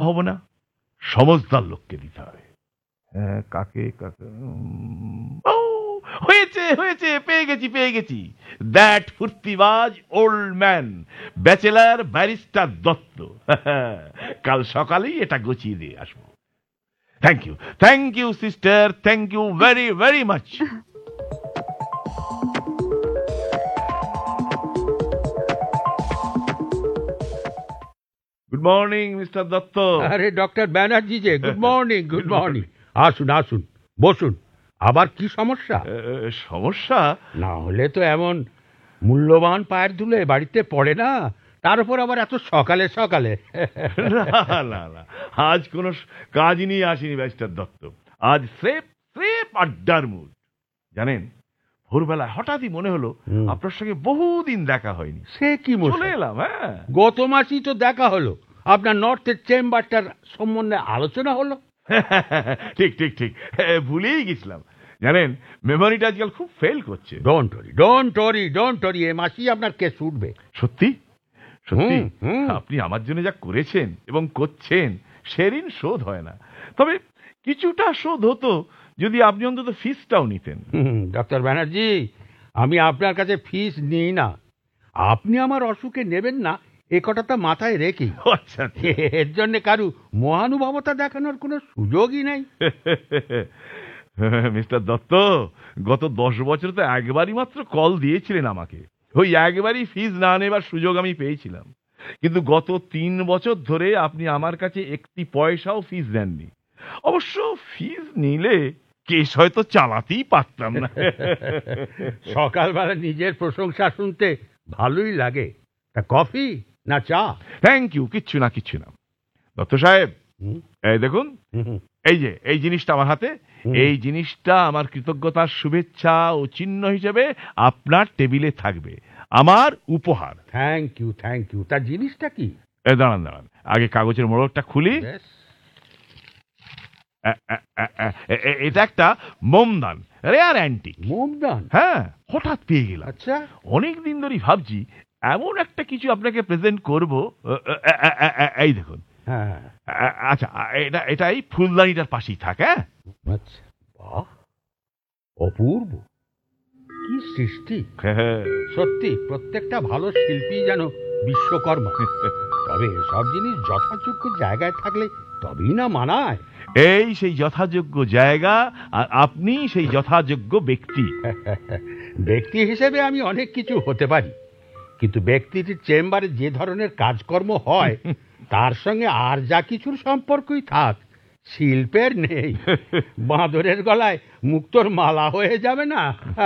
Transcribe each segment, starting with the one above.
হব না, সমজদার লোককে দিতে হবে। হ্যাঁ, কাকে কাকে হয়েছে হয়েছে, পেয়ে গেছি। That ফুর্তিবাজ old man, bachelor barrister Dutta. কাল সকালেই এটা গুছিয়ে দিয়ে আসবো। Thank you sister, thank you very very much. Good morning mister Dutta. আরে ডক্টর ব্যানার্জি যে, গুড মর্নিং গুড মর্নিং। আসুন আসুন, বসুন। আবার কি সমস্যা? সমস্যা না হলে তো এমন মূল্যবান পায়ের ধুলে বাড়িতে পড়ে না, তার উপর আবার এত সকালে সকালে। না, আজ কোনো কাজ নিয়ে আসিনি ব্যারিস্টার দত্ত। আজ স্রেফ আড্ডার মুড। জানেন, ভোরবেলায় হঠাৎই মনে হলো আপনার সঙ্গে বহুদিন দেখা হয়নি। সে কি চলে এলাম। হ্যাঁ, গত মাসই তো দেখা হলো, আপনার নর্থের চেম্বারটার সম্বন্ধে আলোচনা হলো। ঠিক, ভুলেই গেছিলাম। জানেন, মেমোরিটা আজকাল খুব ফেল করছে। ডোন্ট ওরি, এ মাসই আপনার কেস উঠবে। সত্যি আপনি আমার জন্য যা করেছেন এবং করছেন সে ঋণ শোধ হয় না। তবে কিছুটা শোধ হতো যদি আপনি অন্তত ফিসটাও নিতেন। ডক্টর ব্যানার্জি, আমি আপনার কাছে ফিস নিই না। আপনি আমার অসুখে নেবেন না এ কথাটা মাথায় রেখেই। আচ্ছা, এর জন্য কারু মহানুভবতা দেখানোর কোনো সুযোগই নেই। মিস্টার দত্ত, গত 10 বছর তো একবারই মাত্র কল দিয়েছিলেন আমাকে। ওই একবারই ফিস না নেবার সুযোগ আমি পেয়েছিলাম। কিন্তু গত 3 বছর ধরে আপনি আমার কাছে একটি পয়সাও ফিস দেননি। অবশ্য ফিস নিলে কেস হয়তো চালাতেই পারতাম না। সকালবেলা নিজের প্রশংসা শুনতে ভালোই লাগে। তা কফি না চা? থ্যাংক ইউ, কিচ্ছু না। দত্ত সাহেব, এই দেখুন, এই জিনিসটা আমার হাতে। এই জিনিসটা আমার কৃতজ্ঞতার শুভেচ্ছা ও চিহ্ন হিসেবে আপনার টেবিলে থাকবে, আমার উপহার। Thank you. তার জিনিসটা কি? দাঁড়ান, আগে কাগজের মোড়কটা খুলি। এটা একটা মোমদান, রেয়ার অ্যান্টিক। মোমদান? হ্যাঁ, হঠাৎ পেয়ে গেলাম। আচ্ছা, অনেকদিন ধরেই ভাবছি এমন একটা কিছু আপনাকে প্রেজেন্ট করব। এই দেখুন। আচ্ছা, এটাই ফুলদানিটার পাশেই থাকে। আচ্ছা, বাহ, অপূর্ব, কি সৃষ্টি! সত্যি প্রত্যেকটা ভালো শিল্পী যেন বিশ্বকর্মা। তবে সব জিনিস যথাযোগ্য জায়গায় থাকলে তবেই না মানায়। এই সেই যথাযোগ্য জায়গা, আর আপনি সেই যথাযোগ্য ব্যক্তি। ব্যক্তি হিসেবে আমি অনেক কিছু হতে পারি, কিন্তু ব্যক্তিটির চেম্বারে যে ধরনের কাজকর্ম হয় তার সঙ্গে আর যা কিছুর সম্পর্কই থাক, শিল্পের নেই। বাঁদরের গলায় মুক্তোর মালা হয়ে যাবে না।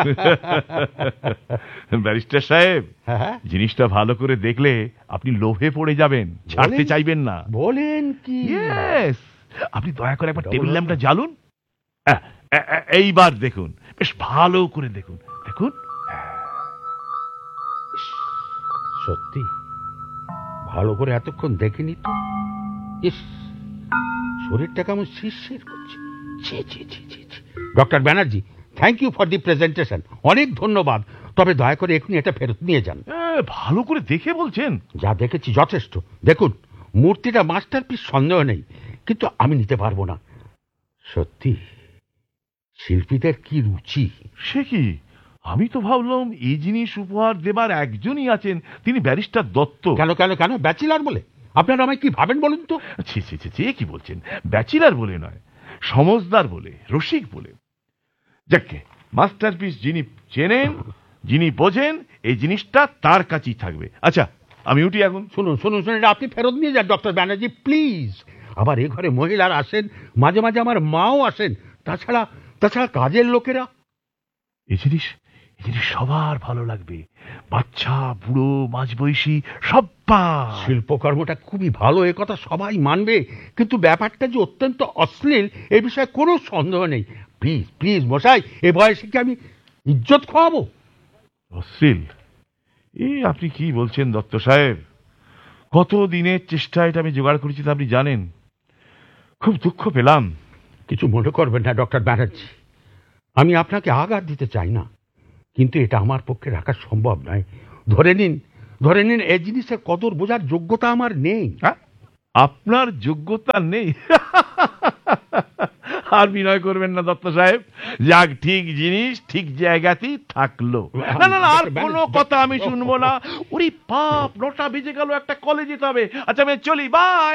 ব্যারিস্টার সাহেব, জিনিসটা ভালো করে দেখলে আপনি লোভে পড়ে যাবেন, ছাড়তে চাইবেন না। বলেন কি? আপনি দয়া করে একবার টেবিল ল্যাম্পটা জ্বালুন। এইবার দেখুন, বেশ ভালো করে দেখুন। সত্যি ভালো করে এতক্ষণ দেখিনি তো। ইস, শরীরটা কেমন শিরশির করছে। Doctor Banerjee, thank you for the presentation. অনেক ধন্যবাদ। তবে দয়া করে এখনই এটা ফেরত নিয়ে যান। ভালো করে দেখে বলছেন? যা দেখেছি যথেষ্ট। দেখুন, মূর্তিটা মাস্টারপিস, সন্দেহ নেই, কিন্তু আমি নিতে পারবো না। সত্যি শিল্পীদের কি রুচি! সে কি, আমি তো ভাবলাম এই জিনিস উপহার দেবার একজনই আছেন, তিনি ব্যারিস্টার দত্ত। কেন ব্যাচেলার বলে আপনারা আমায় কি ভাবেন বলুন তো? ছি, কি বলছেন? ব্যাচেলার বলে নয়, সমজদার বলে, রসিক বলে। যাকে মাস্টারপিস যিনি চেনেন, যিনি বোঝেন, এই জিনিসটা তার কাছেই থাকবে। আচ্ছা, আমি উঠি এখন। শুনুন, এটা আপনি ফেরত নিয়ে যান ডক্টর ব্যানার্জি, প্লিজ। আবার এ ঘরে মহিলারা আসেন, মাঝে মাঝে আমার মাও আসেন, তাছাড়া কাজের লোকেরা। এই জিনিস সবার ভালো লাগবে, বাচ্চা বুড়ো মাঝবয়সী সব্বার। শিল্পকর্মটা খুবই ভালো, এ কথা সবাই মানবে, কিন্তু ব্যাপারটা যে অত্যন্ত অশ্লীল এ বিষয়ে কোনো সন্দেহ নেই। প্লিজ মশাই, এ বয়সে কি আমি ইজ্জত খোয়াবো? অশ্লীল? আপনি কি বলছেন দত্ত সাহেব? কত দিনের চেষ্টা এটা আমি জোগাড় করেছি তা আপনি জানেন। খুব দুঃখ পেলাম। কিছু মনে করবেন না ডক্টর ব্যানার্জি, আমি আপনাকে আঘাত দিতে চাই না, কিন্তু এটা আমার পক্ষে রাখা সম্ভব নয়। ধরে নিন এই জিনিসের কদর বোঝার যোগ্যতা আমার নেই। আপনার যোগ্যতা নেই। আর বিনয় করবেন না দত্ত সাহেব, যাক ঠিক জিনিস ঠিক জায়গাতেই থাকলো। না না না, আর কোনো কথা আমি শুনবো না। ওরে পাপ, 9টা বেজে গেল, একটা কলেজ যেতে হবে। আচ্ছা আমি চলি, বাই।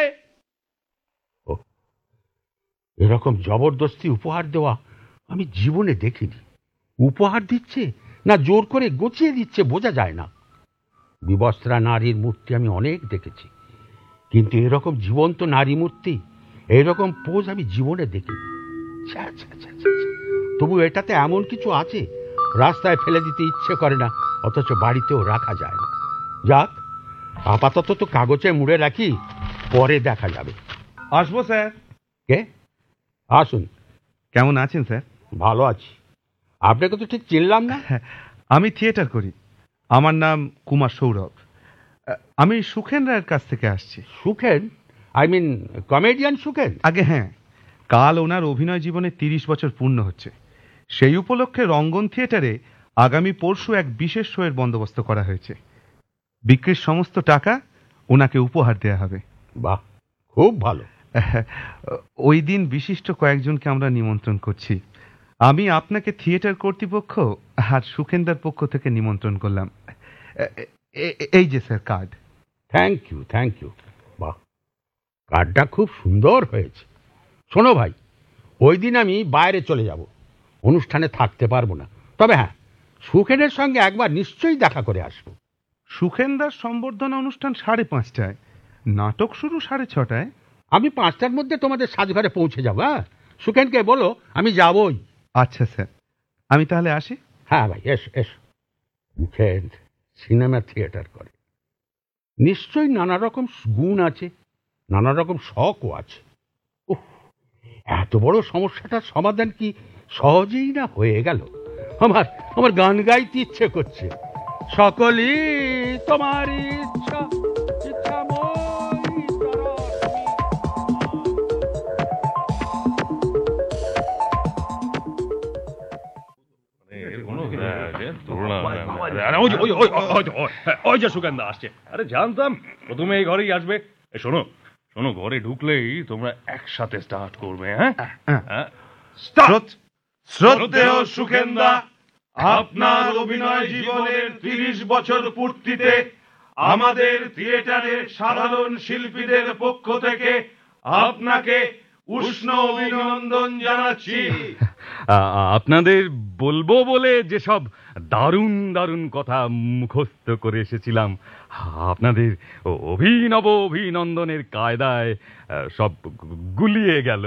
এরকম জবরদস্তি উপহার দেওয়া আমি জীবনে দেখিনি। উপহার দিচ্ছে না জোর করে গচিয়ে দিচ্ছে বোঝা যায় না। বিবস্ত্রা নারীর মূর্তি আমি অনেক দেখেছি, কিন্তু এরকম জীবন্ত নারী মূর্তি, এরকম পোজ আমি জীবনে দেখিনি। ছ্যা, ছ্যা, ছ্যা, ছ্যা, ছ্যা। তবু এটাতে এমন কিছু আছে, রাস্তায় ফেলে দিতে ইচ্ছে করে না, অথচ বাড়িতেও রাখা যায় না। যাক, আপাতত তো কাগজে মুড়ে রাখি, পরে দেখা যাবে। আসবো স্যার। কে? আসুন। কেমন আছেন স্যার? ভালো আছি। আপনাকে তো ঠিক চিনলাম না। আমি থিয়েটার করি। আমার নাম কুমার সৌরভ। আমি সুখেন রায়ের কাছ থেকে আসছি। Sukhen? I mean comedian Sukhen? আগে হ্যাঁ, কাল ওনার অভিনয় জীবনে 30 বছর পূর্ণ হচ্ছে। সেই উপলক্ষে রঙ্গন থিয়েটারে আগামী পরশু এক বিশেষ শোয়ের বন্দোবস্ত করা হয়েছে। বিক্রির সমস্ত টাকা ওনাকে উপহার দেয়া হবে। বাহ, খুব ভালো। ওই দিন বিশিষ্ট কয়েকজনকে আমরা নিমন্ত্রণ করছি। আমি আপনাকে থিয়েটার কর্তৃপক্ষ আর সুখেন্দার পক্ষ থেকে নিমন্ত্রণ করলাম। এই যে sir card. Thank you, thank you. বাহ, কার্ডটা খুব সুন্দর হয়েছে। শোনো ভাই, ওই দিন আমি বাইরে চলে যাব, অনুষ্ঠানে থাকতে পারবো না। তবে হ্যাঁ, সুখেনের সঙ্গে একবার নিশ্চয়ই দেখা করে আসবো। সুখেন্দার সম্বর্ধনা অনুষ্ঠান 5:30টায়, নাটক শুরু 6:30টায়। আমি 5টার মধ্যে তোমাদের সাজঘরে পৌঁছে যাবো। হ্যাঁ, সুখেনকে বলো আমি যাবই। আচ্ছা স্যার, আমি তাহলে আসি। হ্যাঁ ভাই, এসো এসো। সুখেন সিনেমা থিয়েটার করে, নিশ্চয়ই নানা রকম গুণ আছে, নানা রকম শখও আছে। উফ, এত বড় সমস্যাটার সমাধান কি সহজেই না হয়ে গেল? আমার আমার গান গাইতে ইচ্ছে করছে। সকলই তোমার ইচ্ছা, ইচ্ছাময়ী তারা ওই যে সুগন্ধা আসছে। আরে জানতাম প্রথমে এই ঘরেই আসবে। শোনো শোনো, ঘরে ঢুকলেই তোমরা একসাথে স্টার্ট করবে। হ্যাঁ, শ্রদ্ধেয় সুখেন্দা, আপনার অভিনয় জীবনের 30 বছর পূর্তিতে আমাদের থিয়েটারের সাধারণ শিল্পীদের পক্ষ থেকে আপনাকে উষ্ণ অভিনন্দন জানাচ্ছি। আপনাদের বলবো বলে যেসব দারুণ দারুণ কথা মুখস্থ করে এসেছিলাম, আপনাদের অভিনব অভিনন্দনের কায়দায় সব গুলিয়ে গেল।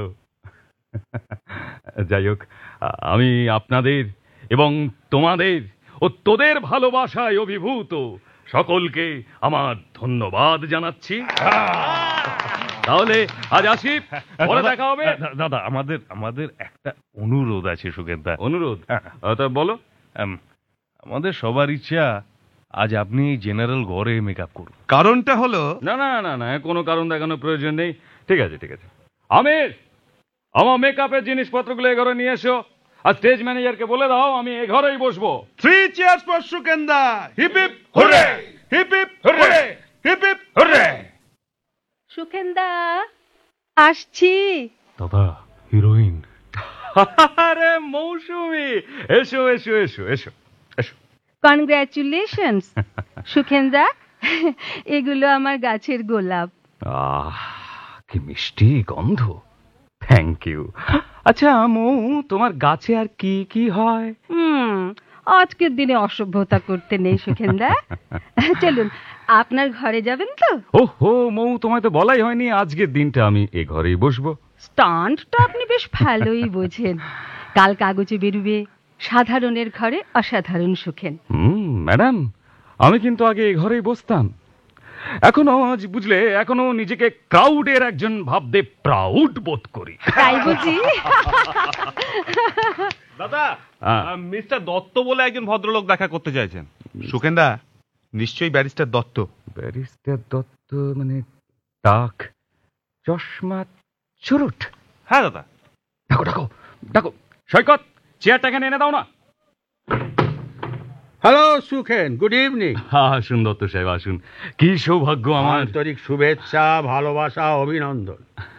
যাই হোক, আমি আপনাদের এবং তোমাদের ও তোদের ভালোবাসায় অভিভূত সকলকে আমার ধন্যবাদ জানাচ্ছি। তাহলে আজ আসি, পরে দেখা হবে। দাদা, আমাদের একটা অনুরোধ আছে সুখেন্দা। অনুরোধ? তা বলো। আমাদের সবার ইচ্ছা আজ আপনি জেনারেল ঘরে মেকআপ করুন। কারণটা হলো, না না না না, কোনো কারণ দেখানোর প্রয়োজন নেই। ঠিক আছে ঠিক আছে, আমির, আমার মেকআপের জিনিসপত্রগুলো এ ঘরে নিয়ে এসো। আর স্টেজ ম্যানেজারকে বলে দাও আমি এ ঘরেই বসবো। 3 cheers for সুখেন্দা। Hip hip hurray, hip hip hurray, hip hip hurray. সুখেন্দা আসছি। দাদা, হিরোইন। আরে মৌসুমী, এসো এসো এসো এসো এসো। কনগ্রাচুলেশনস সুখেন্দা, এগুলো আমার গাছের গোলাপ। কি মিষ্টি গন্ধ। Thank you. আচ্ছা মৌ, তোমার গাছে আর কি কি হয়? আজকের দিনে অসভ্যতা করতে নেই সুখেন্দা। চলুন, আপনার ঘরে যাবেন তো? ওহো মৌ, তোমায় তো বলাই হয়নি আজকের দিনটা আমি এ ঘরেই বসবো। স্টান্টটা আপনি বেশ ভালোই বোঝেন। কাল কাগজে বেরুবে সাধারণের ঘরে অসাধারণ সুখেন। ম্যাডাম, আমি কিন্তু আগে এ ঘরেই বসতাম। এখনো বুঝলে, এখনো নিজেকে ক্রাউডের একজন ভাবতে প্রাউড বোধ করি। তাই বুঝি? দাদা, মিস্টার দত্ত বলে একজন ভদ্রলোক দেখা করতে চাইছেন। সুখেন্দা, নিশ্চয়ই ব্যারিস্টার দত্ত। ব্যারিস্টার দত্ত মানে টাক, চশমা, চুরুট? হ্যাঁ দাদা। ডাকো ডাকো ডাকো। সৈকত, চেয়ারটা এখানে এনে দাও না। Hello Sukhen, good evening. আসুন দত্ত সাহেব, আসুন। কি সৌভাগ্য আমার। আন্তরিক শুভেচ্ছা, ভালোবাসা, অভিনন্দন।